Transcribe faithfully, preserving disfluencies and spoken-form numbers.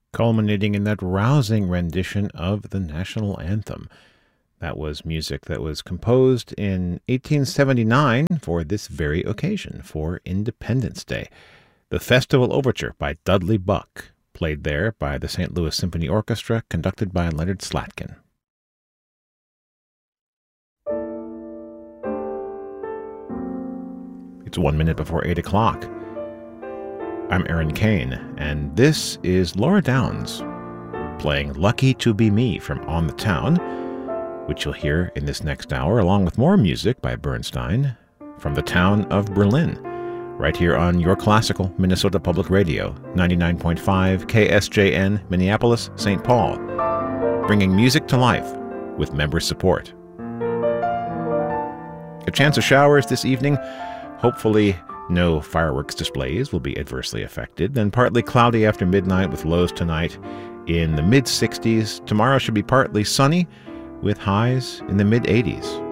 culminating in that rousing rendition of the national anthem. That was music that was composed in eighteen seventy-nine for this very occasion, for Independence Day. The Festival Overture by Dudley Buck, played there by the Saint Louis Symphony Orchestra, conducted by Leonard Slatkin. It's one minute before eight o'clock. I'm Aaron Kane, and this is Laura Downs, playing Lucky to Be Me from On the Town, which you'll hear in this next hour, along with more music by Bernstein from the town of Berlin, right here on your classical Minnesota Public Radio, ninety-nine point five K S J N, Minneapolis, Saint Paul, bringing music to life with member support. A chance of showers this evening. Hopefully no fireworks displays will be adversely affected. Then partly cloudy after midnight with lows tonight in the mid sixties. Tomorrow should be partly sunny with highs in the mid eighties.